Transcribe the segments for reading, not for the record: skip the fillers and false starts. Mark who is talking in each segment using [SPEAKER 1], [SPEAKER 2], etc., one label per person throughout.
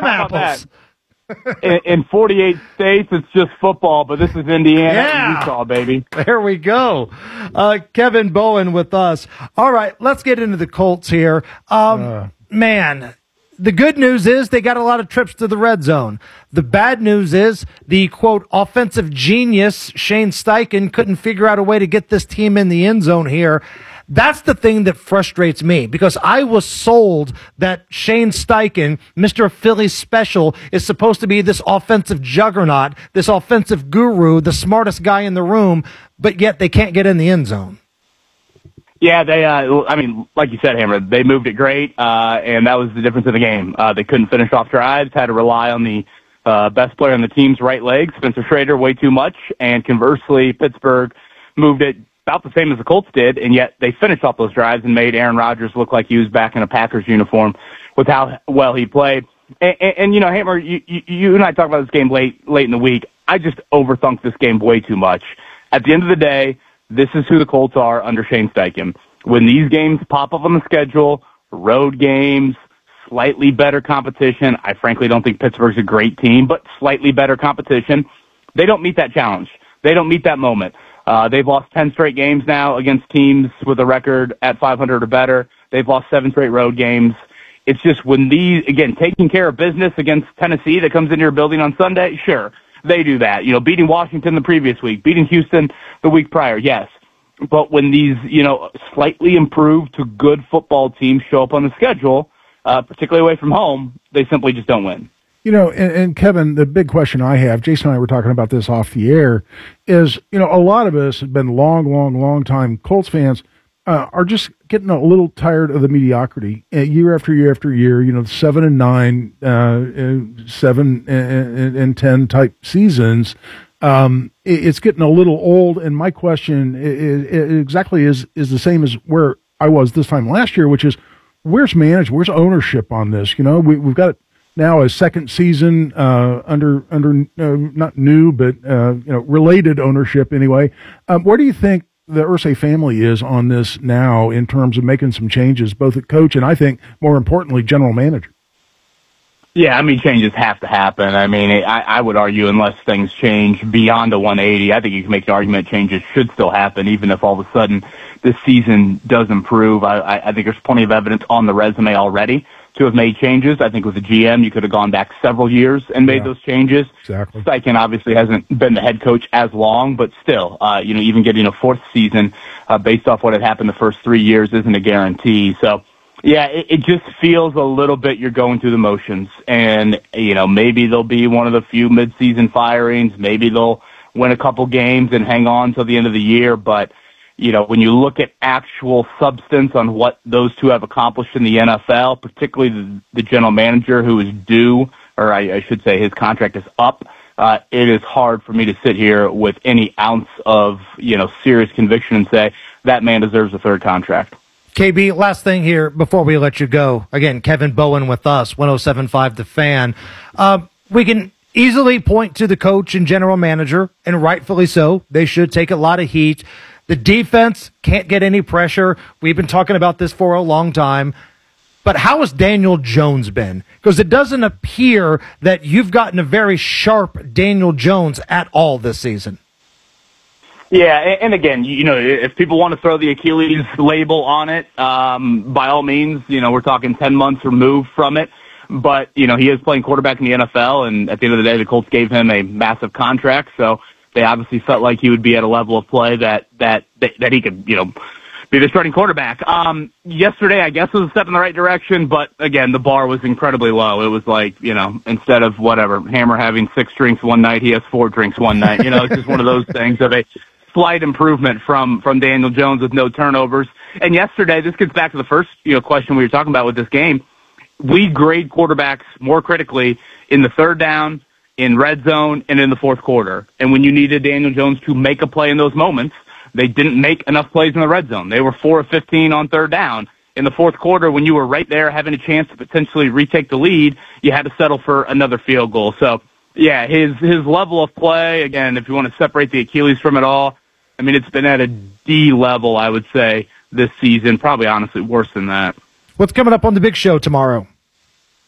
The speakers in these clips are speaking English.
[SPEAKER 1] How about
[SPEAKER 2] apples.
[SPEAKER 1] In 48 states, it's just football, but this is Indiana and Utah, baby.
[SPEAKER 2] There we go. Kevin Bowen with us. All right, let's get into the Colts here. Man, the good news is they got a lot of trips to the red zone. The bad news is the, quote, offensive genius, Shane Steichen, couldn't figure out a way to get this team in the end zone here. That's the thing that frustrates me, because I was sold that Shane Steichen, Mr. Philly Special, is supposed to be this offensive juggernaut, this offensive guru, the smartest guy in the room, but yet they can't get in the end zone.
[SPEAKER 1] Yeah, they, like you said, Hammer, they moved it great, and that was the difference in the game. They couldn't finish off drives, had to rely on the best player on the team's right leg, Spencer Schrader, way too much, and conversely, Pittsburgh moved it about the same as the Colts did, and yet they finished off those drives and made Aaron Rodgers look like he was back in a Packers uniform with how well he played. And Hammer, you and I talked about this game late in the week. I just overthunk this game way too much. At the end of the day, this is who the Colts are under Shane Steichen. When these games pop up on the schedule, road games, slightly better competition, I frankly don't think Pittsburgh's a great team, but slightly better competition, they don't meet that challenge. They don't meet that moment. They've lost 10 straight games now against teams with a record at 500 or better. They've lost 7 straight road games. It's just when these, again, taking care of business against Tennessee that comes into your building on Sunday, sure, they do that. Beating Washington the previous week, beating Houston the week prior, yes. But when these, slightly improved to good football teams show up on the schedule, particularly away from home, they simply just don't win.
[SPEAKER 3] And Kevin, the big question I have, Jason and I were talking about this off the air, is, a lot of us have been long time Colts fans, are just getting a little tired of the mediocrity year after year after year, 7-9, 7-10 type seasons. It's getting a little old. And my question is the same as where I was this time last year, which is where's management, where's ownership on this? We've got now a second season under not new but related ownership anyway. Where do you think the Irsay family is on this now in terms of making some changes, both at coach and I think more importantly general manager?
[SPEAKER 1] Yeah, changes have to happen. I would argue unless things change beyond a 180, I think you can make the argument changes should still happen, even if all of a sudden this season does improve. I think there's plenty of evidence on the resume already to have made changes. I think with the GM, you could have gone back several years and made those changes.
[SPEAKER 3] Exactly.
[SPEAKER 1] Steichen obviously hasn't been the head coach as long, but still, even getting a fourth season based off what had happened the first 3 years isn't a guarantee. So, yeah, it just feels a little bit you're going through the motions. And, maybe they'll be one of the few midseason firings. Maybe they'll win a couple games and hang on till the end of the year. But, when you look at actual substance on what those two have accomplished in the NFL, particularly the general manager who is due, or I should say his contract is up, it is hard for me to sit here with any ounce of, serious conviction and say that man deserves a third contract.
[SPEAKER 2] KB, last thing here before we let you go. Again, Kevin Bowen with us, 107.5 The Fan. We can easily point to the coach and general manager, and rightfully so. They should take a lot of heat. The defense can't get any pressure. We've been talking about this for a long time. But how has Daniel Jones been? Because it doesn't appear that you've gotten a very sharp Daniel Jones at all this season.
[SPEAKER 1] Yeah, and again, if people want to throw the Achilles label on it, by all means, we're talking 10 months removed from it. But, he is playing quarterback in the NFL, and at the end of the day, the Colts gave him a massive contract, so they obviously felt like he would be at a level of play that he could, be the starting quarterback. Yesterday, I guess, was a step in the right direction, but again, the bar was incredibly low. It was like, instead of Hammer having 6 drinks one night, he has 4 drinks one night. It's just one of those things of a slight improvement from Daniel Jones with no turnovers. And yesterday, this gets back to the first, question we were talking about with this game. We grade quarterbacks more critically in the third down, in red zone, and in the fourth quarter. And when you needed Daniel Jones to make a play in those moments, they didn't make enough plays in the red zone. They were 4 of 15 on third down. In the fourth quarter, when you were right there having a chance to potentially retake the lead, you had to settle for another field goal. So, yeah, his level of play, again, if you want to separate the Achilles from it all, it's been at a D level, I would say, this season. Probably, honestly, worse than that.
[SPEAKER 2] What's coming up on the big show tomorrow?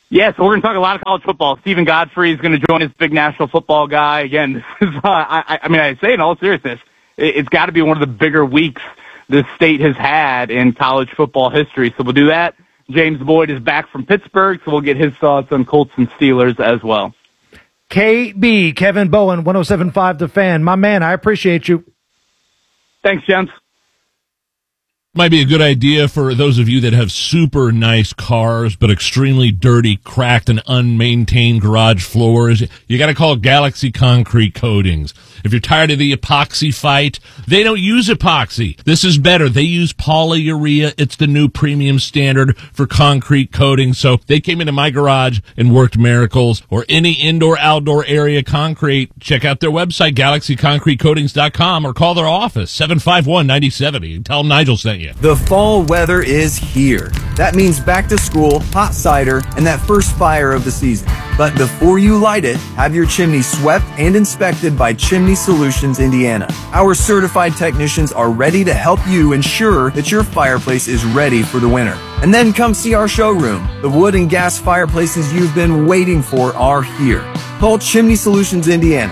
[SPEAKER 1] Yeah, so we're going to talk a lot of college football. Stephen Godfrey is going to join us, big national football guy. Again, this is, I say in all seriousness, it's got to be one of the bigger weeks this state has had in college football history. So we'll do that. James Boyd is back from Pittsburgh, so we'll get his thoughts on Colts and Steelers as well.
[SPEAKER 2] KB, Kevin Bowen, 107.5 The Fan. My man, I appreciate you.
[SPEAKER 1] Thanks, gents.
[SPEAKER 4] Might be a good idea for those of you that have super nice cars, but extremely dirty, cracked, and unmaintained garage floors. You got to call Galaxy Concrete Coatings. If you're tired of the epoxy fight, they don't use epoxy. This is better. They use polyurea. It's the new premium standard for concrete coating. So they came into my garage and worked miracles. Or any indoor-outdoor area concrete, check out their website, galaxyconcretecoatings.com, or call their office, 751-9070. Tell them Nigel sent you.
[SPEAKER 5] The fall weather is here. That means back to school, hot cider, and that first fire of the season. But before you light it, have your chimney swept and inspected by Chimney Solutions Indiana. Our certified technicians are ready to help you ensure that your fireplace is ready for the winter. And then come see our showroom. The wood and gas fireplaces you've been waiting for are here. Call Chimney Solutions Indiana,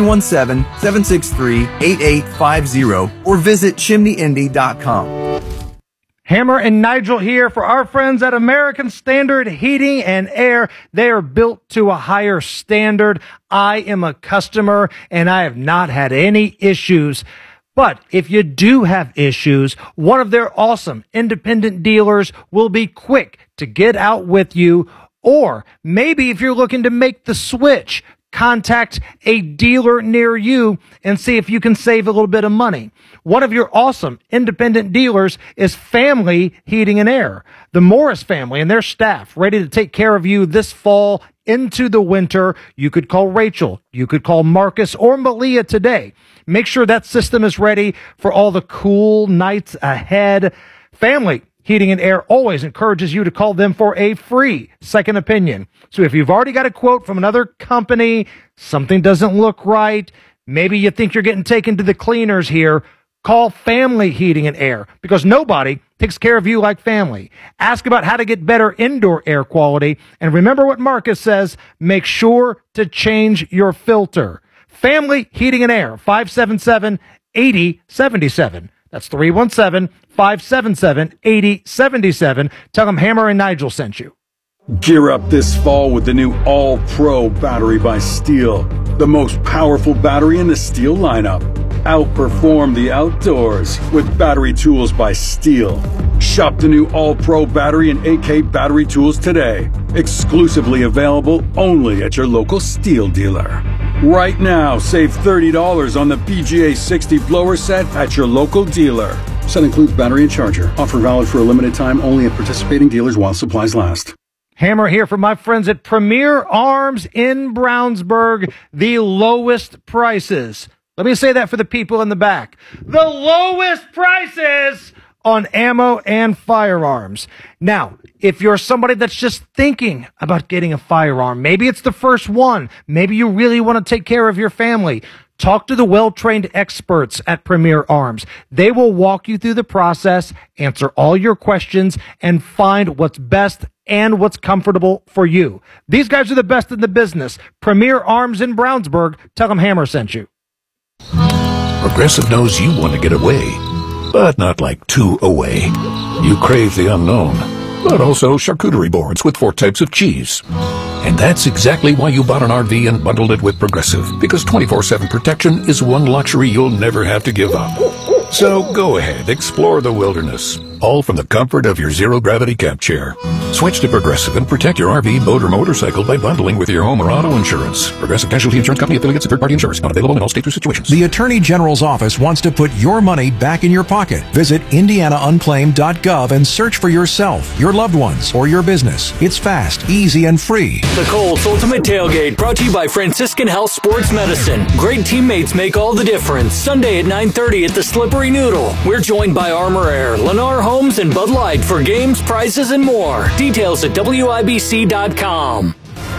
[SPEAKER 5] 317-763-8850, or visit chimneyindy.com.
[SPEAKER 2] Hammer and Nigel here for our friends at American Standard Heating and Air. They are built to a higher standard. I am a customer and I have not had any issues. But if you do have issues, one of their awesome independent dealers will be quick to get out with you. Or maybe if you're looking to make the switch, contact a dealer near you and see if you can save a little bit of money. One of your awesome independent dealers is Family Heating and Air. The Morris family and their staff ready to take care of you this fall into the winter. You could call Rachel. You could call Marcus or Malia today. Make sure that system is ready for all the cool nights ahead. Family Heating and Air always encourages you to call them for a free second opinion. So if you've already got a quote from another company, something doesn't look right, maybe you think you're getting taken to the cleaners here, call Family Heating and Air, because nobody takes care of you like family. Ask about how to get better indoor air quality, and remember what Marcus says, make sure to change your filter. Family Heating and Air, 577-8077. That's 317-577-8077. Tell them Hammer and Nigel sent you.
[SPEAKER 6] Gear up this fall with the new All-Pro battery by Steel, the most powerful battery in the Steel lineup. Outperform the outdoors with battery tools by Steel. Shop the new All-Pro battery and AK battery tools today. Exclusively available only at your local Steel dealer. Right now, save $30 on the PGA 60 blower set at your local dealer. Set includes battery and charger. Offer valid for a limited time only at participating dealers while supplies last.
[SPEAKER 2] Hammer here from my friends at Premier Arms in Brownsburg. The lowest prices. Let me say that for the people in the back. The lowest prices on ammo and firearms. Now, if you're somebody that's just thinking about getting a firearm, maybe it's the first one, maybe you really want to take care of your family, talk to the well-trained experts at Premier Arms. They will walk you through the process, answer all your questions, and find what's best and what's comfortable for you. These guys are the best in the business. Premier Arms in Brownsburg. Tell them Hammer sent you.
[SPEAKER 7] Progressive knows you want to get away, but not like too away. You crave the unknown, but also charcuterie boards with 4 types of cheese. And that's exactly why you bought an RV and bundled it with Progressive, because 24/7 protection is one luxury you'll never have to give up. So go ahead, explore the wilderness, all from the comfort of your zero-gravity camp chair. Switch to Progressive and protect your RV, boat, or motorcycle by bundling with your home or auto insurance. Progressive Casualty Insurance Company affiliates and third-party insurers. Not available in all states or situations.
[SPEAKER 8] The Attorney General's office wants to put your money back in your pocket. Visit indianaunclaimed.gov and search for yourself, your loved ones, or your business. It's fast, easy, and free.
[SPEAKER 9] The Colts Ultimate Tailgate, brought to you by Franciscan Health Sports Medicine. Great teammates make all the difference. Sunday at 9:30 at the Slippery Noodle. We're joined by Armor Air, Lennar Homes, and Bud Light for games, prizes, and more. Details at WIBC.com.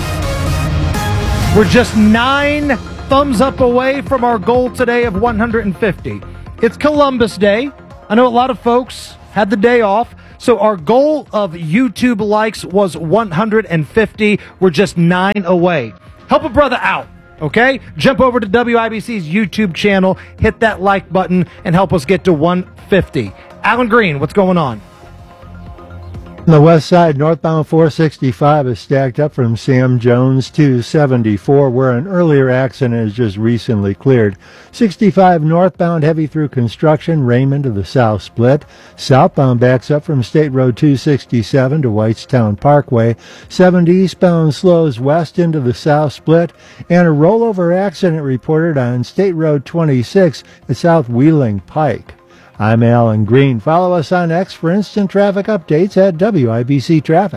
[SPEAKER 2] We're just 9 thumbs up away from our goal today of 150. It's Columbus Day. I know a lot of folks had the day off, So our goal of YouTube likes was 150. We're just 9 away. Help a brother out, okay? Jump over to WIBC's YouTube channel, hit that like button, and help us get to 150. Alan Green, what's going on?
[SPEAKER 10] On the west side, northbound 465 is stacked up from Sam Jones to 74, where an earlier accident is just recently cleared. 65 northbound heavy through construction, Raymond to the south split. Southbound backs up from State Road 267 to Whitestown Parkway. 70 eastbound slows west into the south split. And a rollover accident reported on State Road 26 at South Wheeling Pike. I'm Alan Green. Follow us on X for instant traffic updates at WIBC Traffic.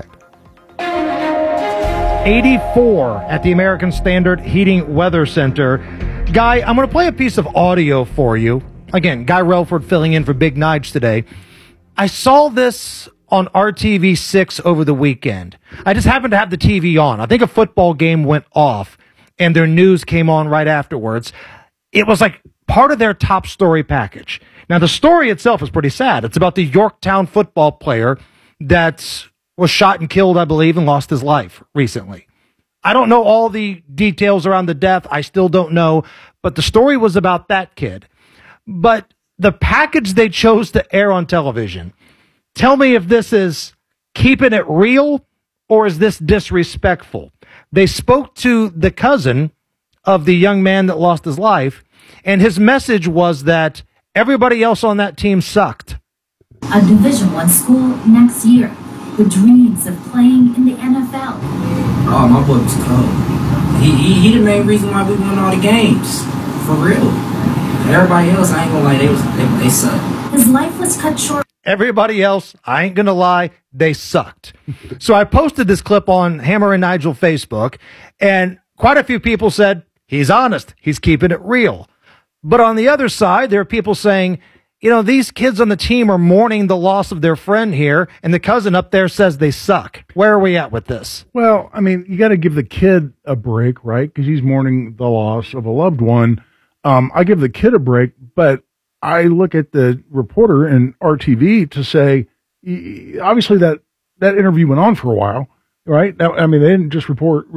[SPEAKER 2] 84 at the American Standard Heating Weather Center. Guy, I'm going to play a piece of audio for you. Again, Guy Relford filling in for Big Nige today. I saw this on RTV6 over the weekend. I just happened to have the TV on. I think a football game went off, and their news came on right afterwards. It was like part of their top story package. Now, the story itself is pretty sad. It's about the Yorktown football player that was shot and killed, I believe, and lost his life recently. I don't know all the details around the death. I still don't know. But the story was about that kid. But the package they chose to air on television, tell me if this is keeping it real or is this disrespectful? They spoke to the cousin of the young man that lost his life, and his message was that everybody else on that team sucked.
[SPEAKER 11] A Division I school next year with dreams of playing in the NFL.
[SPEAKER 12] Oh, my boy was cold. He the main reason why we won all the games. For real. Everybody else, I ain't gonna lie, they suck.
[SPEAKER 11] His life was cut short.
[SPEAKER 2] Everybody else, I ain't gonna lie, they sucked. So I posted this clip on Hammer and Nigel Facebook, and quite a few people said, he's honest, he's keeping it real. But on the other side, there are people saying, you know, these kids on the team are mourning the loss of their friend here, and the cousin up there says they suck. Where are we at with this?
[SPEAKER 3] Well, I mean, you got to give the kid a break, right? Because he's mourning the loss of a loved one. I give the kid a break, but I look at the reporter in RTV to say, obviously that interview went on for a while, right? I mean, they didn't just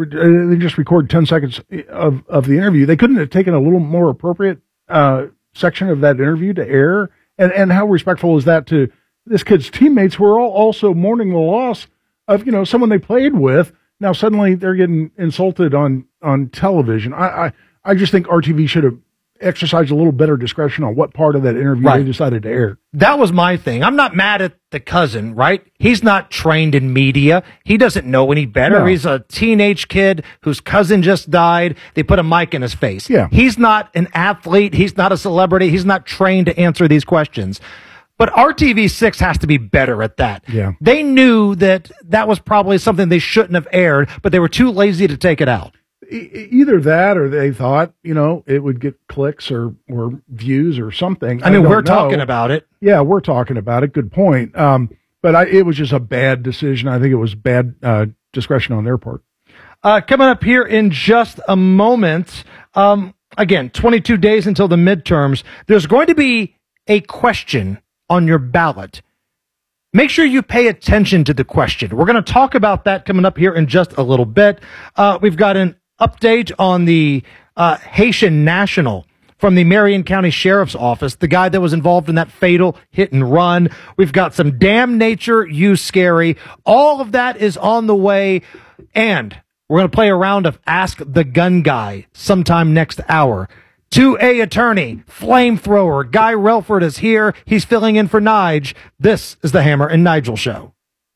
[SPEAKER 3] record 10 seconds of the interview. They couldn't have taken a little more appropriate section of that interview to air, and how respectful is that to this kid's teammates who are all also mourning the loss of, you know, someone they played with. Now suddenly they're getting insulted on television. I just think RTV should have exercised a little better discretion on what part of that interview they decided to air.
[SPEAKER 2] That was my thing. I'm not mad at the cousin, right? He's not trained in media. He doesn't know any better. No. He's a teenage kid whose cousin just died. They put a mic in his face.
[SPEAKER 3] Yeah.
[SPEAKER 2] He's not an athlete. He's not a celebrity. He's not trained to answer these questions. But RTV6 has to be better at that.
[SPEAKER 3] Yeah.
[SPEAKER 2] They knew that was probably something they shouldn't have aired, but they were too lazy to take it out.
[SPEAKER 3] Either that or they thought, you know, it would get clicks or views or something.
[SPEAKER 2] I mean, we're talking about it.
[SPEAKER 3] Yeah, we're talking about it. Good point. But it was just a bad decision. I think it was bad discretion on their part.
[SPEAKER 2] Coming up here in just a moment, again, 22 days until the midterms, there's going to be a question on your ballot. Make sure you pay attention to the question. We're going to talk about that coming up here in just a little bit. We've got an update on the Haitian national from the Marion County Sheriff's Office, the guy that was involved in that fatal hit and run. We've got some Damn Nature, You Scary. All of that is on the way. And we're going to play a round of Ask the Gun Guy sometime next hour. 2A attorney, flamethrower, Guy Relford is here. He's filling in for Nige. This is the Hammer and Nigel Show.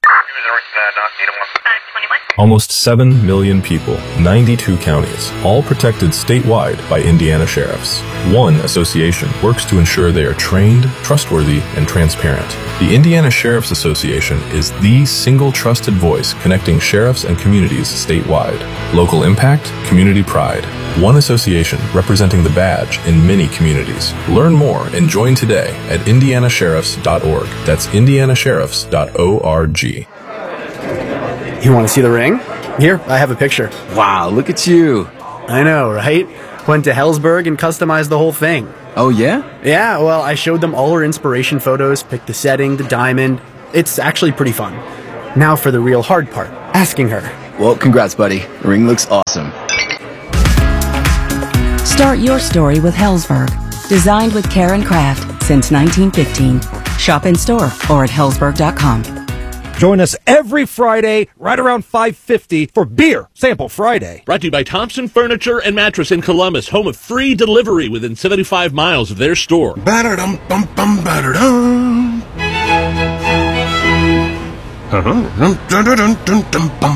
[SPEAKER 13] Almost 7 million people, 92 counties, all protected statewide by Indiana sheriffs. One association works to ensure they are trained, trustworthy, and transparent. The Indiana Sheriff's Association is the single trusted voice connecting sheriffs and communities statewide. Local impact, community pride. One association representing the badge in many communities. Learn more and join today at indianasheriffs.org. That's indianasheriffs.org.
[SPEAKER 14] You want to see the ring? Here, I have a picture.
[SPEAKER 15] Wow, look at you.
[SPEAKER 14] I know, right? Went to Hellsberg and customized the whole thing.
[SPEAKER 15] Oh, yeah?
[SPEAKER 14] Yeah, well, I showed them all our inspiration photos, picked the setting, the diamond. it's actually pretty fun. Now for the real hard part, asking her.
[SPEAKER 15] Well, congrats, buddy. The ring looks awesome.
[SPEAKER 16] Start your story with Helzberg. Designed with care and craft since 1915. Shop in store or at helzberg.com.
[SPEAKER 17] Join us every Friday right around 5:50 for Beer Sample Friday.
[SPEAKER 4] Brought to you by Thompson Furniture and Mattress in Columbus, home of free delivery within 75 miles of their store.
[SPEAKER 7] Ba-da-dum-bum-bum-ba-da-dum.